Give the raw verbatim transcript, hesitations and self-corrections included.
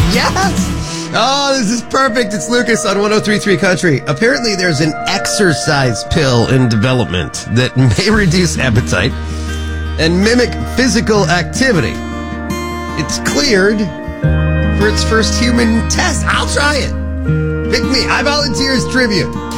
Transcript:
Yes! Oh, this is perfect. It's Lucas on one oh three point three Country. Apparently, there's an exercise pill in development that may reduce appetite and mimic physical activity. It's cleared for its first human test. I'll try it. Pick me. I volunteer as tribute.